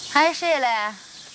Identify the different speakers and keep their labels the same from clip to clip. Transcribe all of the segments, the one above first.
Speaker 1: 还睡嘞？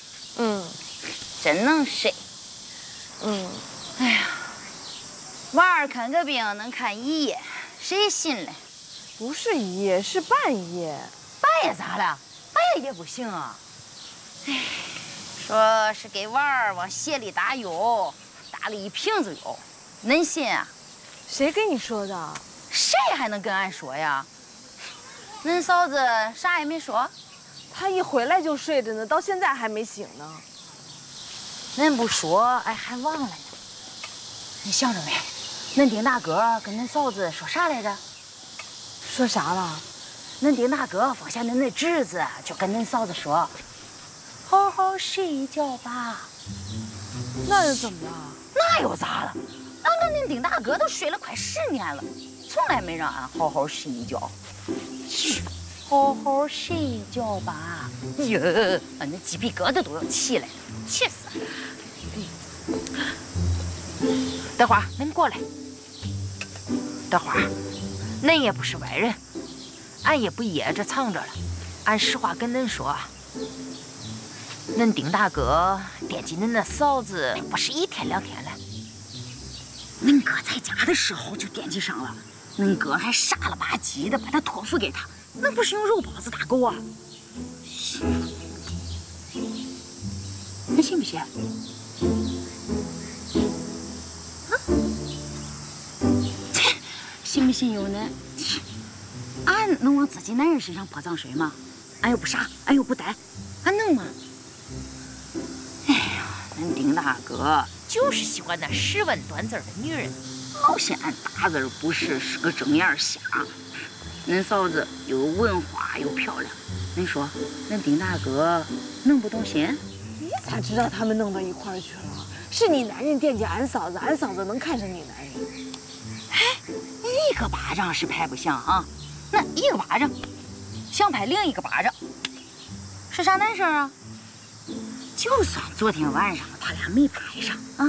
Speaker 1: 真能睡。哎呀，娃儿看个病能看一夜，谁信嘞？
Speaker 2: 不是一夜，是半夜。
Speaker 1: 半夜咋了？半夜也不行啊。哎，说是给娃儿往鞋里打药，打了1瓶子药，恁信啊？
Speaker 2: 谁跟你说的？
Speaker 1: 谁还能跟俺说呀？恁嫂子啥也没说。
Speaker 2: 她一回来就睡着呢，到现在还没醒呢。
Speaker 1: 恁不说，哎，还忘了呢。你想着没？恁丁大哥跟恁嫂子说啥来着？
Speaker 2: 说啥了？
Speaker 1: 恁丁大哥放下恁那侄子，就跟恁嫂子说：“好好睡一觉吧。”
Speaker 2: 那又怎么了？
Speaker 1: 那又咋了？俺跟恁丁大哥都睡了快10年了，从来没让俺好好睡一觉。好好睡一觉吧。哟，俺那鸡皮疙瘩都要起来了，气死了！德华，恁过来。德华，恁也不是外人，俺也不掖着藏着了。俺实话跟恁说，恁丁大哥惦记恁那嫂子不是1天2天了。恁哥在家的时候就惦记上了，恁哥还傻了吧唧的把他托付给他，那不是用肉包子打狗啊？你信不信？信不信由恁。俺能往自己男人身上泼脏水吗？俺又不傻，俺又不呆，俺能吗？哎呀，恁丁大哥就是喜欢那10文短字的女人，老嫌俺大字不识，是个睁眼瞎。恁嫂子又有文化又漂亮，恁说恁丁大哥能不动心？
Speaker 2: 你咋知道他们弄到一块儿去了？是你男人惦记俺嫂子，俺嫂子能看上你男人。
Speaker 1: 哎，一个巴掌是拍不响啊，那一个巴掌想拍另一个巴掌，是啥难事啊？就算昨天晚上他俩没拍上啊。